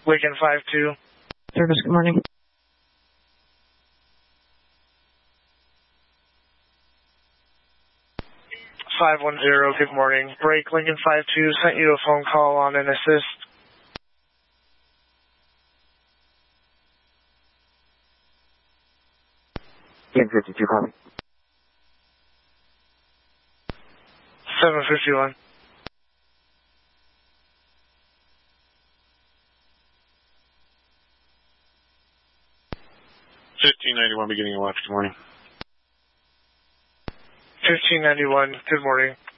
Lincoln 5-2. Service, good morning. Good morning. Break, Lincoln 5-2, sent you a phone call on an assist. Lincoln 52, copy. 751. Beginning of watch, good morning. 1591, good morning.